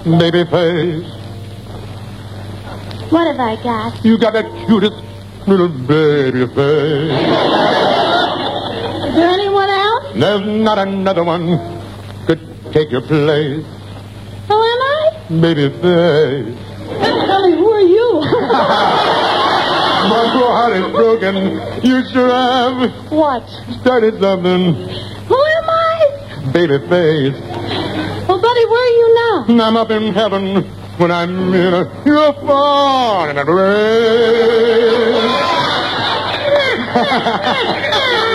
baby face. What have I got? You got that cutest little baby face. Is there anyone else? There's not another one could take your place. Who am I? Baby face. Tell me, who are you? My poor heart is broken. You sure have What? started something. Who am I? Baby face. Well, Buddy, where are you now? I'm up in heaven when I'm in you're far in a grave.